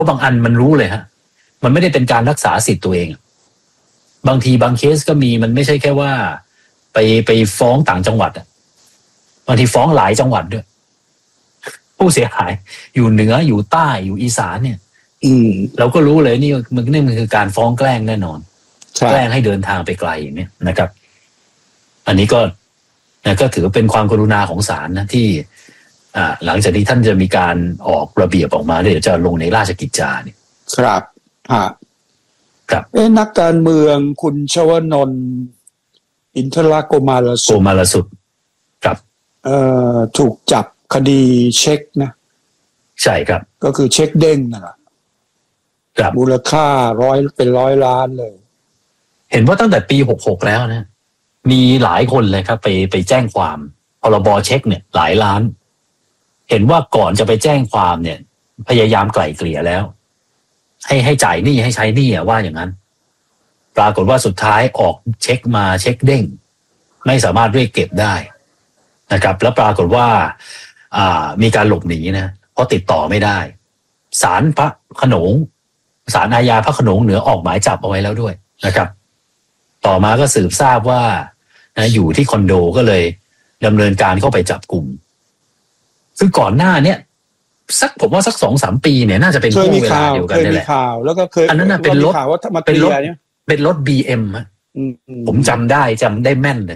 ราะบางอันมันรู้เลยฮะมันไม่ได้เป็นการรักษาสิทธิ์ตัวเองบางทีบางเคสก็มีมันไม่ใช่แค่ว่าไปฟ้องต่างจังหวัดบางทีฟ้องหลายจังหวัดด้วยผู้เสียหายอยู่เหนืออยู่ใต้อยู่อีสานเนี่ยเราก็รู้เลยนี่มันคือการฟ้องแกล้งแน่นอนแกล้งให้เดินทางไปไกลเนี่ยนะครับอันนี้ก็ถือเป็นความกรุณาของศาลนะที่หลังจากนี้ท่านจะมีการออกระเบียบออกมาเดี๋ยวจะลงในราชกิจจาเนี่ยครับครับนักการเมืองคุณชวนนท์อินทรโกมาลสุทธิ์ครับถูกจับคดีเช็คนะใช่ครับก็คือเช็คเด้งนั่นแหละครับมูลค่าเป็น100 ล้านเลยเห็นว่าตั้งแต่ปี66แล้วนะมีหลายคนเลยครับไปแจ้งความพรบเช็คเนี่ยหลายล้านเห็นว่าก่อนจะไปแจ้งความเนี่ยพยายามไกล่เกลี่ยแล้วให้จ่ายหนี้ให้ใช้หนี้ว่าอย่างนั้นปรากฏว่าสุดท้ายออกเช็คมาเช็คเด้งไม่สามารถเรียกเก็บได้นะครับแล้วปรากฏว่ามีการหลบหนีนะเพราะติดต่อไม่ได้ศาลพระโขนงศาลอาญาพระโขนงเหนือออกหมายจับเอาไว้แล้วด้วยนะครับต่อมาก็สืบทราบว่าอยู่ที่คอนโดก็เลยดำเนินการเข้าไปจับกลุ่มซึ่งก่อนหน้าเนี่ยผมว่าสัก 2-3 ปีเนี่ยน่าจะเป็นช่วงเวลาเดียวกันนี่แหละแล้วก็เคยอันนั้นเป็นรถเป็นรถ BM ผมจำได้แม่นเลย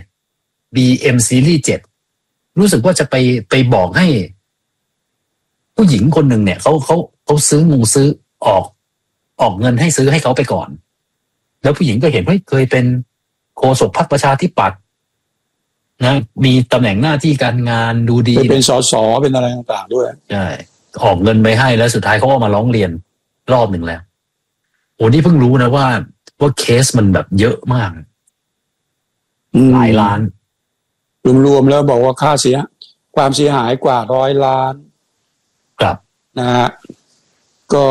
BM ซีรีส์ 7รู้สึกว่าจะไปบอกให้ผู้หญิงคนหนึ่งเนี่ยเขาซื้อออกเงินให้ซื้อให้เขาไปก่อนแล้วผู้หญิงก็เห็นว่าเคยเป็นโฆษกพรรคประชาธิปัตย์นะมีตำแหน่งหน้าที่การงานดูดีเป็นสสเป็นอะไรต่างๆด้วยใช่ออกเงินไปให้แล้วสุดท้ายเขาก็มาร้องเรียนรอบหนึ่งแล้วโอ้นี่เพิ่งรู้นะว่าเคสมันแบบเยอะมากหลายล้านรวมๆแล้วบอกว่าค่าความเสียหายกว่า100 ล้านครับนะฮะก็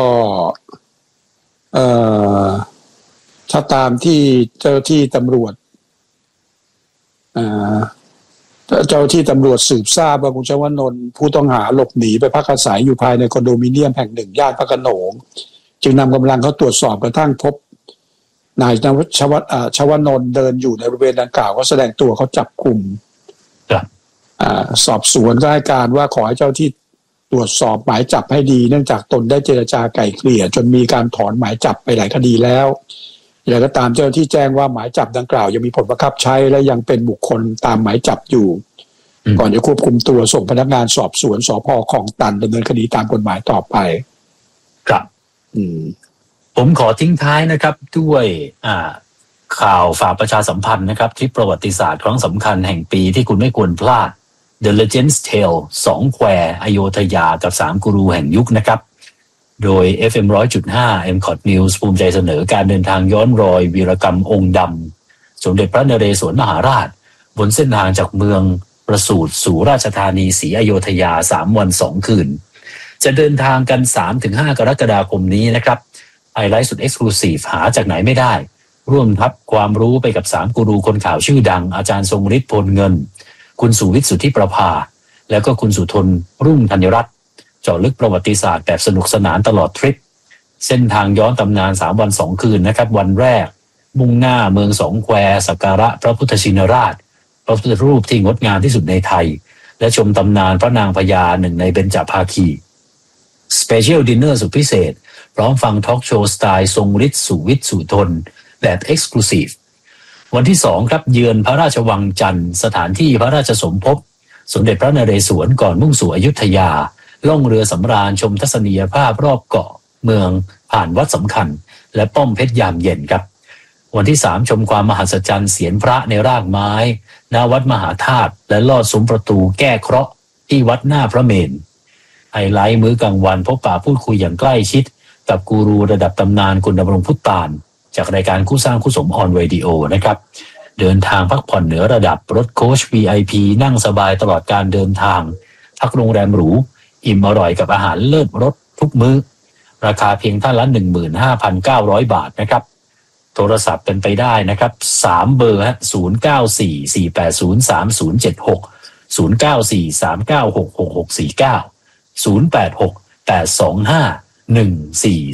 ถ้าตามที่เจ้าที่ตำรวจสืบทราบว่าคุณชวนนท์ผู้ต้องหาหลบหนีไปพักอาศัยอยู่ภายในคอนโดมิเนียมแห่งหนึ่งย่านพระโขนงจึงนำกำลังเข้าตรวจสอบกระทั่งพบนายชวนนท์เดินอยู่ในบริเวณดังกล่าวก็แสดงตัวเขาจับกุมสอบสวนก็ให้การว่าขอให้เจ้าที่ตรวจสอบหมายจับให้ดีเนื่องจากตนได้เจรจาไกล่เกลี่ยจนมีการถอนหมายจับไปหลายคดีแล้วอย่างก็ตามเจ้าที่แจ้งว่าหมายจับดังกล่าวยังมีผลบังคับใช้และยังเป็นบุคคลตามหมายจับอยู่ก่อนจะควบคุมตัวส่งพนักงานสอบสวนสภ.คลองตันดำเนินคดีตามกฎหมายต่อไปครับผมขอทิ้งท้ายนะครับด้วยข่าวฝากประชาสัมพันธ์นะครับทริปประวัติศาสตร์ครั้งสำคัญแห่งปีที่คุณไม่ควรพลาด The Legend's Tale 2 แควอโยธยากับ3กูรูแห่งยุคนะครับโดย FM 100.5 MCOT News ภูมิใจเสนอการเดินทางย้อนรอยวีรกรรมองค์ดำสมเด็จพระนเรศวรมหาราชบนเส้นทางจากเมืองประสูติสู่ราชธานีศรีอโยธยา3 วัน 2 คืนจะเดินทางกัน 3-5 กรกฎาคมนี้นะครับไฮไลท์สุด Exclusive หาจากไหนไม่ได้ร่วมทับความรู้ไปกับ3กูรูคนข่าวชื่อดังอาจารย์ทรงฤทธิ์พลเงินคุณสุวิทย์สุทธิประภาแล้วก็คุณสุทนรุ่งธัญรัตน์เจาะลึกประวัติศาสตร์แบบสนุกสนานตลอดทริปเส้นทางย้อนตำนาน3 วัน 2 คืนนะครับวันแรกมุ่งหน้าเมืองสองแควสักการะพระพุทธชินราชพระพุทธรูปที่งดงามที่สุดในไทยและชมตำนานพระนางพญาหนึ่งในเบญจภาคีสเปเชียลดินเนอร์สุดพิเศษพร้อมฟังทอล์กโชว์สไตล์ทรงฤทธิ์สุวิทย์สุทนแบบ Exclusive วันที่2ครับเยือนพระราชวังจันทร์สถานที่พระราชสมภพสมเด็จพระนเรศวรก่อนมุ่งสู่อยุธยาล่องเรือสำราญชมทัศนียภาพรอบเกาะเมืองผ่านวัดสำคัญและป้อมเพชรยามเย็นครับวันที่3ชมความมหัศจรรย์เสียนพระในรากไม้ณวัดมหาธาตุและลอดซุ้มประตูแก้เคราะห์ที่วัดหน้าพระเมรุไฮไลท์มื้อกลางวันพบปะพูดคุยอย่างใกล้ชิดกับกูรูระดับตำนานคุณดำรงพุทธานจากรายการคู่สร้างคู่สมออนเรดิโอนะครับเดินทางพักผ่อนเหนือระดับรถโค้ช VIP นั่งสบายตลอดการเดินทางพักโรงแรมหรูอิ่มอร่อยกับอาหารเลิศรสทุกมื้อราคาเพียงท่านละ 15,900 บาทนะครับโทรศัพท์เป็นไปได้นะครับ3เบอร์ฮะ0944803076 0943966649 086825115 1 4